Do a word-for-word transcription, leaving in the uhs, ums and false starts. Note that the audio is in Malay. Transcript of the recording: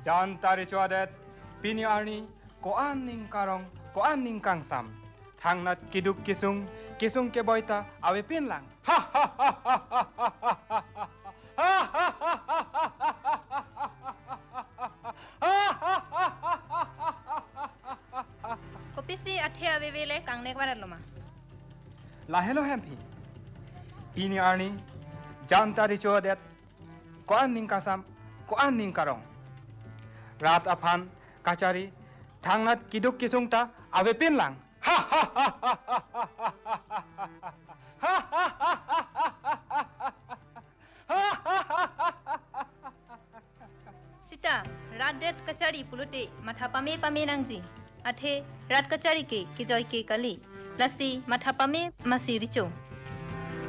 Jan tari cuadet pini arni ko aning karong ko aning kangsam. Tangnat kiduk kisung kisung ke boita awe pinlang. Ha ha ha ha ha ha ha ha. Kopisi athe awe vele kangne kwarat loma. Lahelo hempi. Pini arni jan tari cuadet ko aning kasam ko aning karong. Rat aphan kacari tangnat kiduk kisung ta awe pinlang. Ha ha ha ha Sita rat det kachari pulute matha pame pame nangji athe rat kachari ke ke joy ke kali lasi matha pame masi richo